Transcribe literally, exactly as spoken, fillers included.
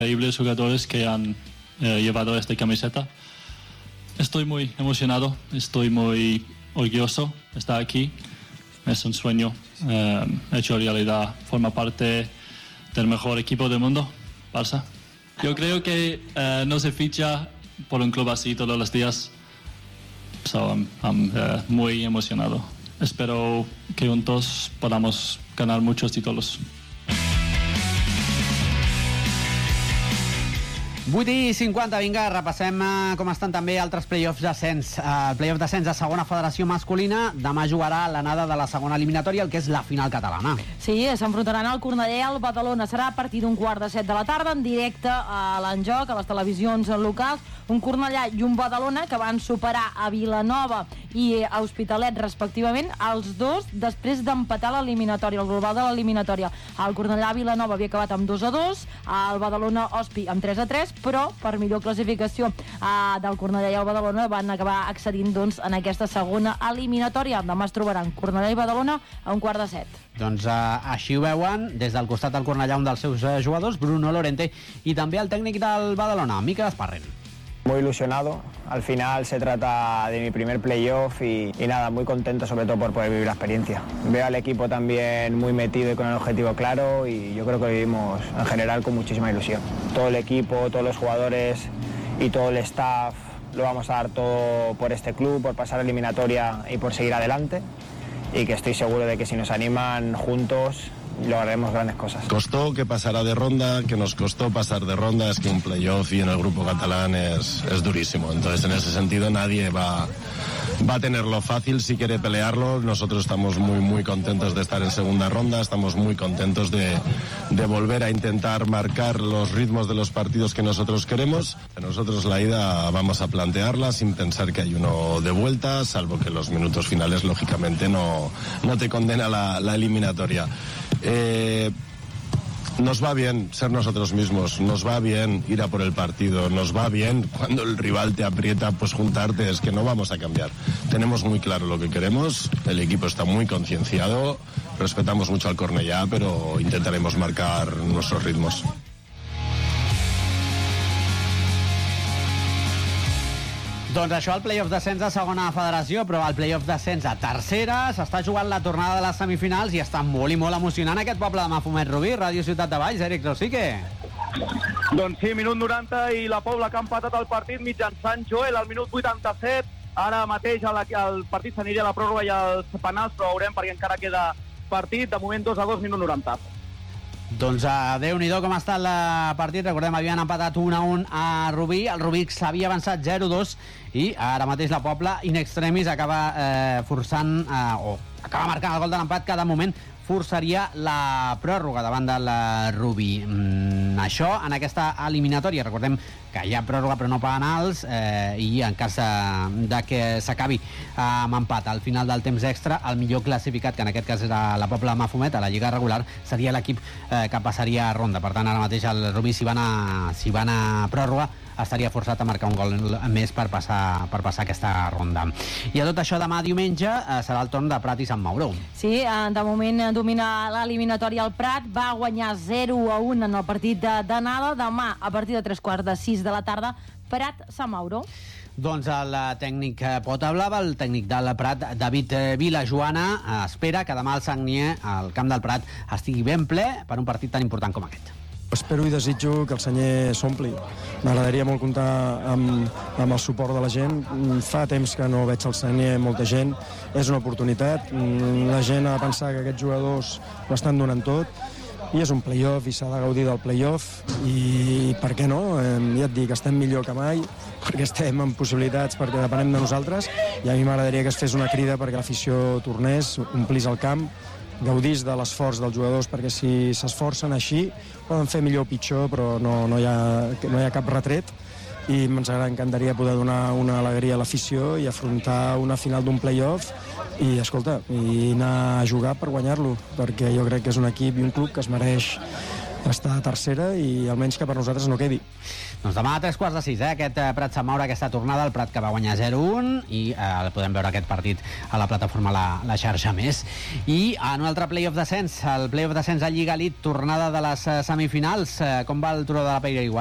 increíbles jugadores que han eh, llevado esta camiseta. Estoy muy emocionado, estoy muy orgulloso de estar aquí. Es un sueño eh, hecho realidad. Forma parte del mejor equipo del mundo, Barça. Yo creo que eh, no se ficha por un club así todos los días. So, I'm, I'm uh, muy emocionado. Espero que juntos podamos ganar muchos títulos. vuit i cinquanta, vinga, repassem uh, com estan també altres play-offs d'ascens. Uh, el play-off d'ascens de segona federació masculina. Demà jugarà l'anada de la segona eliminatòria, el que és la final catalana. Sí, s'enfrontaran al Cornellà i al Badalona. Serà a partir d'un quart de set de la tarda, en directe a l'Enjoc, a les televisions locals. Un Cornellà i un Badalona que van superar a Vilanova i a Hospitalet, respectivament, els dos després d'empatar l'eliminatòria, el global de l'eliminatòria. El Cornellà-Vilanova havia acabat amb dos a dos, el Badalona-Hospi amb tres a tres, però per millor classificació eh, del Cornellà i el Badalona van acabar accedint doncs, en aquesta segona eliminatòria. Demà es trobaran Cornellà i Badalona a un quart de set. Doncs eh, així ho veuen des del costat del Cornellà un dels seus eh, jugadors, Bruno Lorente, i també el tècnic del Badalona, Mikel Esparren. Muy ilusionado, al final se trata de mi primer playoff y, y nada, muy contento sobre todo por poder vivir la experiencia. Veo al equipo también muy metido y con el objetivo claro y yo creo que vivimos en general con muchísima ilusión. Todo el equipo, todos los jugadores y todo el staff lo vamos a dar todo por este club, por pasar eliminatoria y por seguir adelante y que estoy seguro de que si nos animan juntos lograremos grandes cosas. Costó que pasara de ronda, que nos costó pasar de ronda, es que un playoff y en el grupo catalán es, es durísimo. Entonces, en ese sentido, nadie va, va a tenerlo fácil si quiere pelearlo. Nosotros estamos muy, muy contentos de estar en segunda ronda, estamos muy contentos de, de volver a intentar marcar los ritmos de los partidos que nosotros queremos. Nosotros la ida vamos a plantearla sin pensar que hay uno de vuelta, salvo que los minutos finales, lógicamente, no, no te condena la, la eliminatoria. Eh, nos va bien ser nosotros mismos, nos va bien ir a por el partido, nos va bien cuando el rival te aprieta, pues juntarte, es que no vamos a cambiar. Tenemos muy claro lo que queremos, el equipo está muy concienciado, respetamos mucho al Cornellà, pero intentaremos marcar nuestros ritmos. Doncs això, el play-off d'ascens a segona federació, però el play-off d'ascens a tercera s'està jugant la tornada de les semifinals i està molt i molt emocionant aquest poble de Mafumet Rubí, Ràdio Ciutat de Valls. Eric Rosique. Doncs sí, minut noranta i la Pobla que ha empatat el partit mitjançant Joel al minut vuitanta-set. Ara mateix el, el partit s'aniria a la pròrroga i als penals, però veurem perquè encara queda partit. De moment dos a dos, minut noranta. Doncs uh, Déu-n'hi-do com està el partit. Recordem, havien empatat un a un a Rubí. El Rubí s'havia avançat zero a dos i ara mateix la Pobla in extremis acaba eh, forçant eh, o acaba marcant el gol de l'empat. Cada moment forçaria la pròrroga davant del Rubí. Mm, això en aquesta eliminatòria. Recordem que hi ha pròrroga però no penals eh, i en cas de, de que s'acabi eh, amb empat al final del temps extra, el millor classificat, que en aquest cas era la Pobla de Mafumet a la Lliga regular, seria l'equip eh, que passaria a ronda. Per tant, ara mateix el Rubí, si van a, si van a pròrroga, estaria forçat a marcar un gol més per passar, per passar aquesta ronda. I a tot això, demà diumenge eh, serà el torn de Prat i Sant Mauro. Sí, eh, de moment domina l'eliminatòria el Prat, va guanyar zero a un en el partit d'anada. Demà, a partir de tres quarts de sis de la tarda, Prat-Sant Mauro. Doncs el tècnic Pota Blava, el tècnic del Prat, David Vilajoana, espera que demà el Sagnier, al camp del Prat, estigui ben ple per un partit tan important com aquest. Espero i desitjo que el Senyer s'ompli. M'agradaria molt comptar amb, amb el suport de la gent. Fa temps que no veig el Senyer molta gent. És una oportunitat. La gent ha de pensar que aquests jugadors ho estan donant tot i és un play-off i s'ha de gaudir del play-off i per què no? Ja et dic, estem millor que mai perquè estem en possibilitats, perquè depenem de nosaltres i a mi m'agradaria que es fes una crida perquè l'afició tornés, omplís el camp, gaudís de l'esforç dels jugadors, perquè si s'esforcen així poden fer millor o pitjor, però no, no, hi ha, no hi ha cap retret i ens encantaria poder donar una alegria a l'afició i afrontar una final d'un play-off i, escolta, i anar a jugar per guanyar-lo, perquè jo crec que és un equip i un club que es mereix està a tercera i almenys que per nosaltres no quedi. Doncs demà a tres quarts de sis, eh, aquest eh, Prat Sant Maure, aquesta tornada, el Prat que va guanyar zero un i eh, podem veure aquest partit a la plataforma La, la xarxa més. I en un altre play-off descens, el play-off descens a Lliga Elite, tornada de les eh, semifinals. Eh, com va el Turó de la Peira? Igual